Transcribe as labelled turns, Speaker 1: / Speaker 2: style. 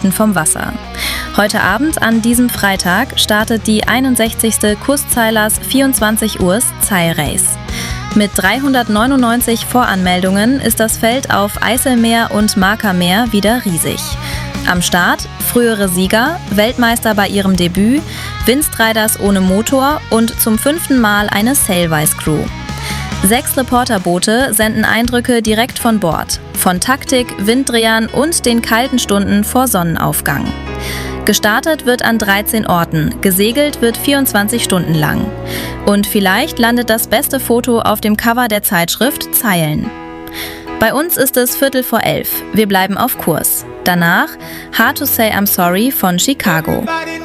Speaker 1: vom Wasser. Heute Abend an diesem Freitag startet die 61. Kurzzeilers 24 Uhr Zeilrace. Mit 399 Voranmeldungen ist das Feld auf Eiselmeer und Markermeer wieder riesig. Am Start frühere Sieger, Weltmeister bei ihrem Debüt, Winstriders ohne Motor und zum 5. Mal eine Sailwise-Crew. 6 Reporterboote senden Eindrücke direkt von Bord, von Taktik, Winddrehern und den kalten Stunden vor Sonnenaufgang. Gestartet wird an 13 Orten, gesegelt wird 24 Stunden lang. Und vielleicht landet das beste Foto auf dem Cover der Zeitschrift Zeilen. Bei uns ist es 11:15. Wir bleiben auf Kurs. Danach Hard to Say I'm Sorry von Chicago.